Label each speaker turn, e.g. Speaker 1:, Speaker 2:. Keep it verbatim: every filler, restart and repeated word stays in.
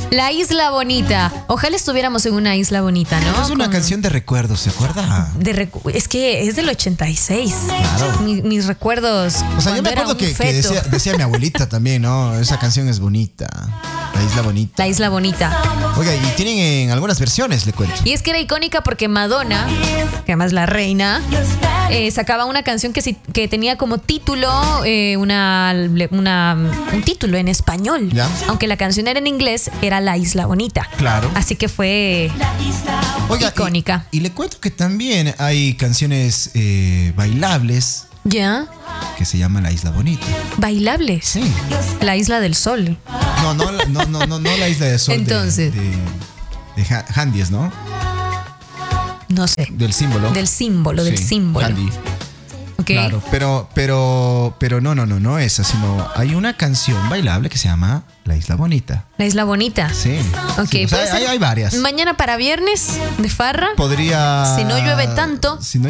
Speaker 1: La Isla Bonita. Ojalá estuviéramos en una isla bonita, ¿no?
Speaker 2: Es una
Speaker 1: Con-
Speaker 2: canción de recuerdos, ¿se acuerda?
Speaker 1: de recu- es que es del ochenta y seis.
Speaker 2: Claro.
Speaker 1: Mi- mis recuerdos.
Speaker 2: O sea,
Speaker 1: cuando
Speaker 2: yo me
Speaker 1: era
Speaker 2: acuerdo
Speaker 1: un
Speaker 2: que, que
Speaker 1: feto.
Speaker 2: decía, decía mi abuelita también, ¿no? Esa canción es bonita. La Isla Bonita.
Speaker 1: La Isla Bonita.
Speaker 2: Oiga, y tienen en algunas versiones, le cuento.
Speaker 1: Y es que era icónica porque Madonna, que además la reina, eh, sacaba una canción que, sí- que tenía como título eh, una, una- un título en español.
Speaker 2: Ya.
Speaker 1: Aunque la canción era en inglés, era La Isla Bonita.
Speaker 2: Claro.
Speaker 1: Así que fue
Speaker 2: Oiga,
Speaker 1: icónica.
Speaker 2: Y, y le cuento que también hay canciones eh, bailables
Speaker 1: ¿Ya?
Speaker 2: que se llama La Isla Bonita.
Speaker 1: Bailables.
Speaker 2: Sí.
Speaker 1: La Isla del Sol.
Speaker 2: No, no, la- no, no, no, no la Isla de Sol. de-
Speaker 1: Entonces.
Speaker 2: De, de, Ha- Handies, ¿no?
Speaker 1: No sé.
Speaker 2: Del símbolo.
Speaker 1: Del símbolo, del
Speaker 2: Sí,
Speaker 1: símbolo.
Speaker 2: Handy.
Speaker 1: ¿Ok?
Speaker 2: Claro, pero, pero, pero no, no, no, no esa, sino hay una canción bailable que se llama La Isla Bonita.
Speaker 1: La Isla Bonita.
Speaker 2: Sí.
Speaker 1: Ok,
Speaker 2: Sí, o sea,
Speaker 1: puede
Speaker 2: hay,
Speaker 1: ser
Speaker 2: hay varias.
Speaker 1: Mañana para viernes de farra.
Speaker 2: Podría.
Speaker 1: Si no llueve tanto.
Speaker 2: Si no